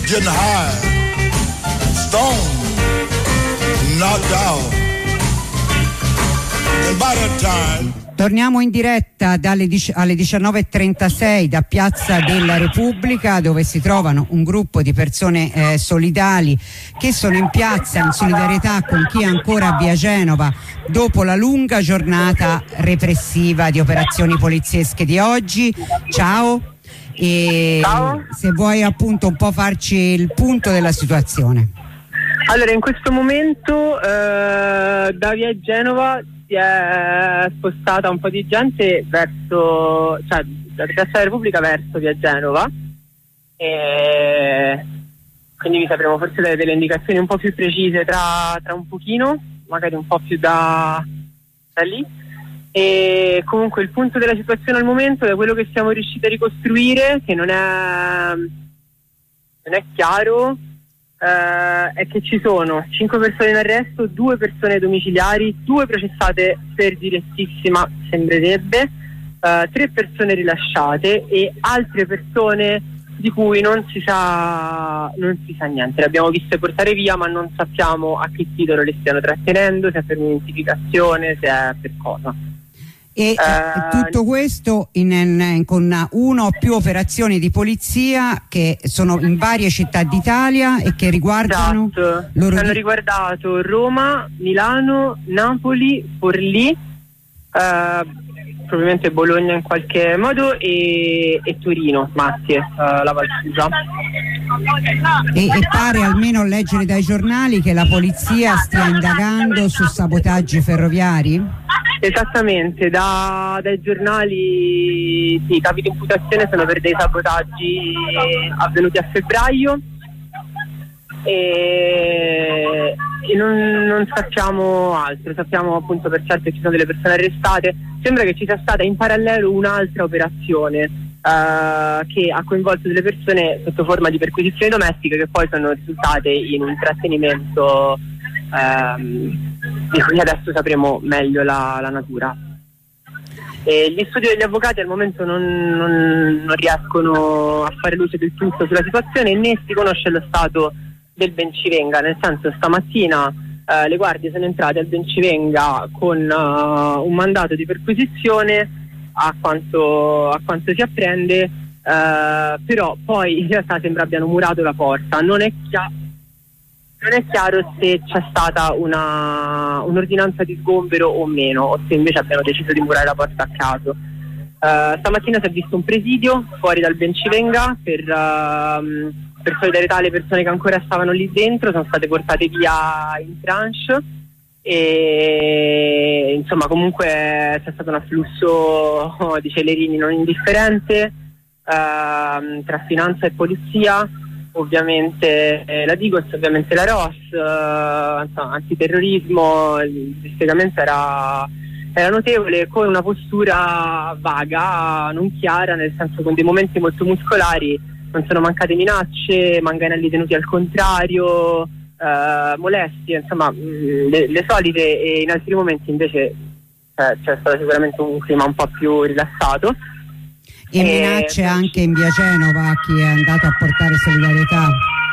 getting high, stoned, knocked out. And by that time, torniamo in diretta alle 19:36 da Piazza della Repubblica, dove si trovano un gruppo di persone solidali che sono in piazza in solidarietà con chi è ancora a Via Genova dopo la lunga giornata repressiva di operazioni poliziesche di oggi. Ciao. E ciao. Se vuoi appunto un po' farci il punto della situazione. Allora, in questo momento da Via Genova si è spostata un po' di gente verso, cioè da Piazza della Repubblica verso Via Genova, e quindi vi sapremo forse dare delle indicazioni un po' più precise tra un pochino, magari un po' più da lì. E comunque il punto della situazione al momento, da quello che siamo riusciti a ricostruire, che non è chiaro, è che ci sono 5 persone in arresto, 2 persone domiciliari, 2 processate per direttissima, sembrerebbe, 3 persone rilasciate e altre persone di cui non si sa niente. Le abbiamo viste portare via, ma non sappiamo a che titolo le stiano trattenendo, se è per un'identificazione, se è per cosa. E tutto questo con una o più operazioni di polizia che sono in varie città d'Italia e che riguardano hanno riguardato Roma, Milano, Napoli, Forlì, probabilmente Bologna in qualche modo, e Torino, Mattie, la Valsusa. E pare, almeno a leggere dai giornali, che la polizia stia indagando su sabotaggi ferroviari? Esattamente, dai giornali sì, i capi di imputazione sono per dei sabotaggi avvenuti a febbraio e non sappiamo altro, sappiamo appunto per certo che ci sono delle persone arrestate. Sembra che ci sia stata in parallelo un'altra operazione che ha coinvolto delle persone sotto forma di perquisizioni domestiche, che poi sono risultate in un trattenimento di cui adesso sapremo meglio la natura. E gli studi degli avvocati al momento non riescono a fare luce del tutto sulla situazione, né si conosce lo stato del Bencivenga, nel senso stamattina le guardie sono entrate al Bencivenga con un mandato di perquisizione, a quanto si apprende, però poi in realtà sembra abbiano murato la porta. Non è chiaro se c'è stata un'ordinanza di sgombero o meno, o se invece abbiano deciso di murare la porta a caso. Stamattina si è visto un presidio fuori dal Bencivenga per solidarietà alle persone che ancora stavano lì dentro, sono state portate via in tranche e insomma comunque c'è stato un afflusso di celerini non indifferente tra finanza e polizia, ovviamente la Digos, ovviamente la ROS, antiterrorismo. Il dispiegamento era notevole, con una postura vaga, non chiara, nel senso con dei momenti molto muscolari. Non sono mancate minacce, manganelli tenuti al contrario, molestie, insomma le solite, e in altri momenti invece c'è stato sicuramente un clima un po' più rilassato. E minacce anche in Via Genova a chi è andato a portare solidarietà?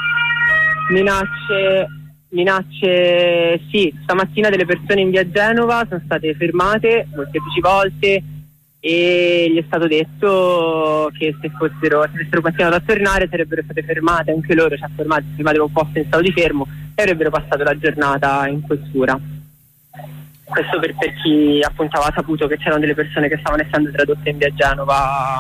Minacce sì, stamattina delle persone in Via Genova sono state fermate molteplici volte e gli è stato detto che se avessero continuato a tornare sarebbero state fermate anche loro, cioè fermate con posto in stato di fermo, e avrebbero passato la giornata in questura. Questo per chi appunto aveva saputo che c'erano delle persone che stavano essendo tradotte in Via Genova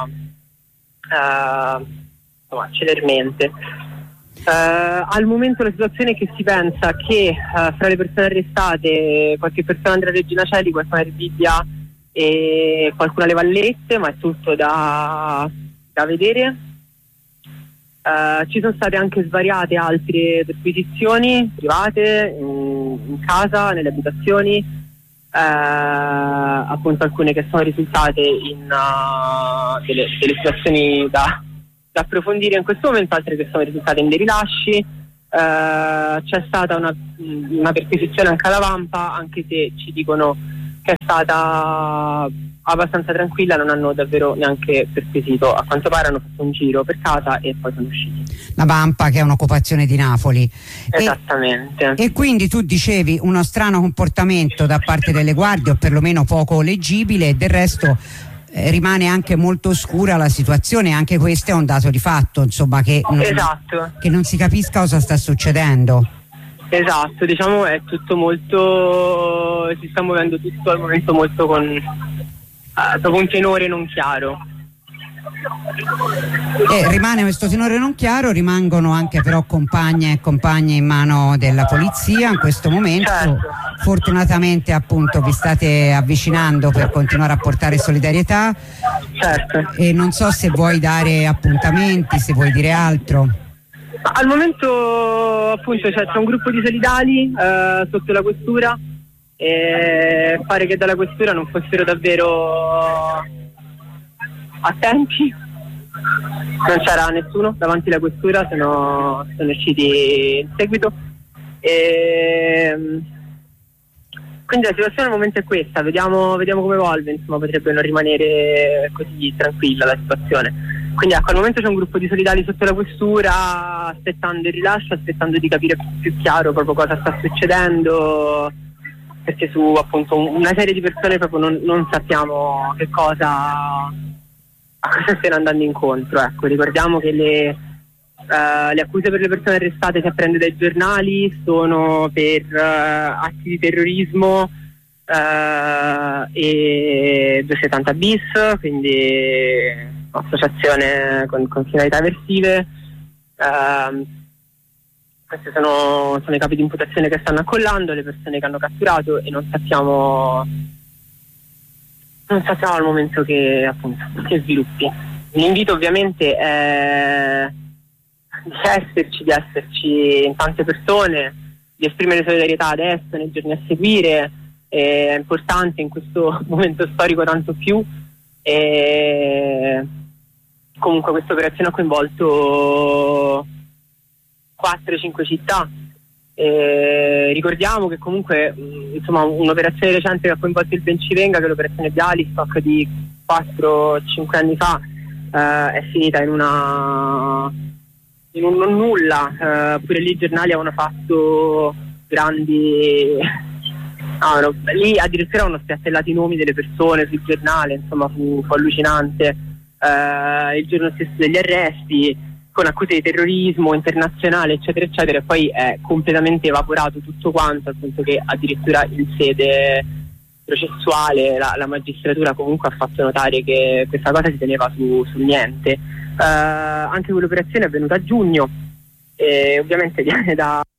celermente. Al momento la situazione è che si pensa che fra le persone arrestate qualche persona andrà a Regina Coeli, qualcuna a Rebibbia e qualcuna alle Vallette, ma è tutto da vedere. Ci sono state anche svariate altre perquisizioni private in casa, nelle abitazioni, appunto alcune che sono risultate in delle situazioni da approfondire in questo momento, altre che sono risultate in dei rilasci. C'è stata una perquisizione anche alla Vampa, anche se ci dicono che è stata abbastanza tranquilla, non hanno davvero neanche perquisito, a quanto pare hanno fatto un giro per casa e poi sono usciti. La Vampa, che è un'occupazione di Napoli. Esattamente. E quindi tu dicevi uno strano comportamento da parte delle guardie, o perlomeno poco leggibile, e del resto rimane anche molto oscura la situazione. Anche questo è un dato di fatto, insomma, che non si capisca cosa sta succedendo. Esatto, diciamo è tutto molto, si sta muovendo tutto al momento molto con proprio un tenore non chiaro. Rimane questo tenore non chiaro, rimangono anche però compagne e compagni in mano della polizia in questo momento. Certo. Fortunatamente appunto vi state avvicinando per continuare a portare solidarietà. Certo. E non so se vuoi dare appuntamenti, se vuoi dire altro. Al momento appunto c'è un gruppo di solidali sotto la questura e pare che dalla questura non fossero davvero attenti, non c'era nessuno davanti alla questura, sono usciti in seguito e quindi la situazione al momento è questa, vediamo come evolve, insomma potrebbe non rimanere così tranquilla la situazione. Quindi ecco, al momento c'è un gruppo di solidali sotto la questura aspettando il rilascio, aspettando di capire più chiaro proprio cosa sta succedendo, perché su appunto una serie di persone proprio non sappiamo a cosa stiano andando incontro. Ecco, ricordiamo che le accuse per le persone arrestate che apprende dai giornali sono per atti di terrorismo e 270 bis, quindi associazione con finalità eversive. Questi sono i capi di imputazione che stanno accollando, le persone che hanno catturato, e non sappiamo al momento che sviluppi. L'invito ovviamente è di esserci in tante persone, di esprimere solidarietà adesso, nei giorni a seguire, è importante in questo momento storico tanto più. E comunque questa operazione ha coinvolto 4-5 città. Ricordiamo che comunque insomma un'operazione recente che ha coinvolto il Bencivenga, che è l'operazione Bialystok di 4-5 anni fa, è finita in un non nulla. Pure lì i giornali avevano fatto grandi lì addirittura avevano spiattellato i nomi delle persone sul giornale, insomma fu allucinante. Il giorno stesso degli arresti, con accuse di terrorismo internazionale eccetera eccetera, e poi è completamente evaporato tutto quanto, al punto che addirittura in sede processuale la magistratura comunque ha fatto notare che questa cosa si teneva sul niente. Anche quell'operazione è avvenuta a giugno e ovviamente viene da